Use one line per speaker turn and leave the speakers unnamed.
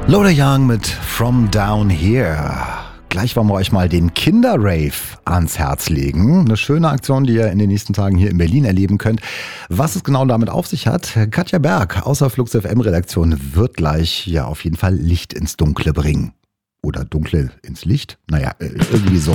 Loader Young mit From Down Here. Gleich wollen wir euch mal den Kinderrave ans Herz legen. Eine schöne Aktion, die ihr in den nächsten Tagen hier in Berlin erleben könnt. Was es genau damit auf sich hat, Katja Berg aus der Flux FM Redaktion wird gleich ja auf jeden Fall Licht ins Dunkle bringen. Oder Dunkle ins Licht? Naja, irgendwie so.